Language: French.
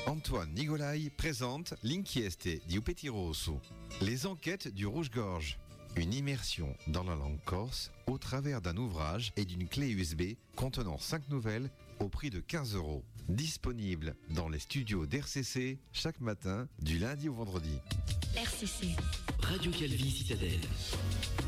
Antoine Nigolai présente L'Inchieste di Upeti Rosso, les enquêtes du Rouge-Gorge. Une immersion dans la langue corse au travers d'un ouvrage et d'une clé USB contenant 5 nouvelles au prix de 15 €. Disponible dans les studios d'RCC chaque matin du lundi au vendredi. RCC. Radio Calvi Citadelle.